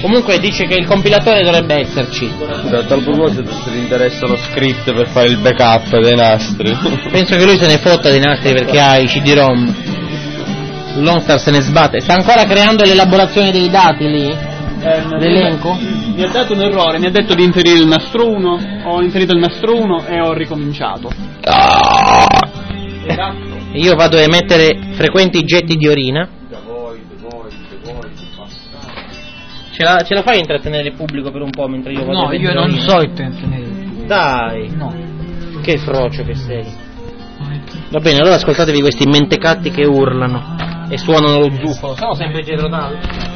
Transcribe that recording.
Comunque dice che il compilatore dovrebbe esserci. A tal proposito, se ti interessa lo script per fare il backup dei nastri. Penso che lui se ne fotta dei nastri perché ha i CD-ROM. Longstar se ne sbatte. Sta ancora creando l'elaborazione dei dati lì? L'elenco? Mi ha dato un errore, mi ha detto di inserire il nastro 1, ho inserito il nastro 1 e ho ricominciato. Io vado a emettere frequenti getti di orina. Ce la fai intrattenere il pubblico per un po' mentre io vado a No, io non so intrattenere. Dai! No. Che frocio che sei. Va bene, allora ascoltatevi questi mentecatti che urlano e suonano lo zufolo. Sono sempre dietro d'altro.